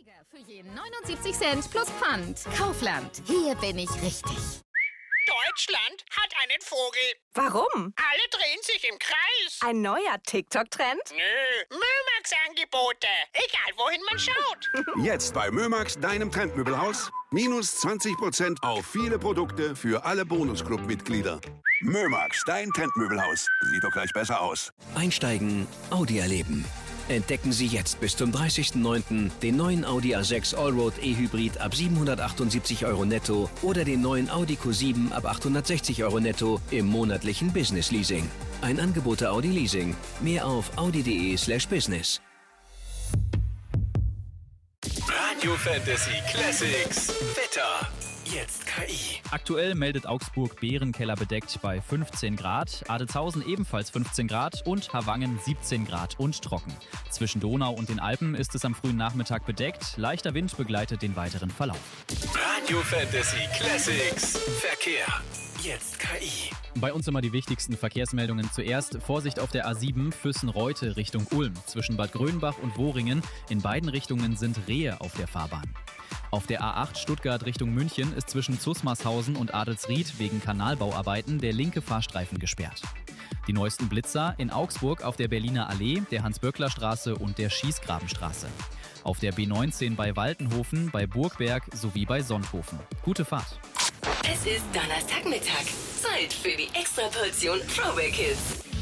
Für jeden 79 Cent plus Pfand. Kaufland. Hier bin ich richtig. Deutschland hat einen Vogel. Warum? Alle drehen sich im Kreis. Ein neuer TikTok-Trend? Nö, Mömax-Angebote. Egal, wohin man schaut. Jetzt bei Mömax, deinem Trendmöbelhaus. Minus 20% auf viele Produkte für alle Bonusclub-Mitglieder. Mömax, dein Trendmöbelhaus. Sieht doch gleich besser aus. Einsteigen, Audi erleben. Entdecken Sie jetzt bis zum 30.09. den neuen Audi A6 Allroad E-Hybrid ab 778 € netto oder den neuen Audi Q7 ab 860 € netto im monatlichen Business-Leasing. Ein Angebot der Audi Leasing. Mehr auf audi.de/business. Radio Fantasy Classics. Wetter. Jetzt KI. Aktuell meldet Augsburg Bärenkeller bedeckt bei 15 Grad, Adelzhausen ebenfalls 15 Grad und Havangen 17 Grad und trocken. Zwischen Donau und den Alpen ist es am frühen Nachmittag bedeckt, leichter Wind begleitet den weiteren Verlauf. Radio Fantasy Classics. Verkehr. Jetzt KI. Bei uns immer die wichtigsten Verkehrsmeldungen zuerst. Vorsicht auf der A7 Füssen-Reute Richtung Ulm. Zwischen Bad Grönbach und Wohringen. In beiden Richtungen sind Rehe auf der Fahrbahn. Auf der A8 Stuttgart Richtung München ist zwischen Zusmarshausen und Adelsried wegen Kanalbauarbeiten der linke Fahrstreifen gesperrt. Die neuesten Blitzer in Augsburg auf der Berliner Allee, der Hans-Böckler-Straße und der Schießgrabenstraße. Auf der B19 bei Waltenhofen, bei Burgberg sowie bei Sonthofen. Gute Fahrt. Es ist Donnerstagmittag. Zeit für die Extraportion Throwback Hits.